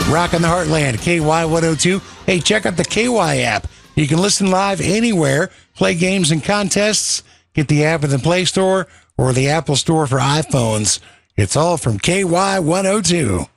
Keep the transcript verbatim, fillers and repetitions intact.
Rockin' the Heartland, K Y one oh two. Hey, check out the K Y app. You can listen live anywhere, play games and contests, get the app in the Play Store or the Apple Store for iPhones. It's all from K Y one oh two.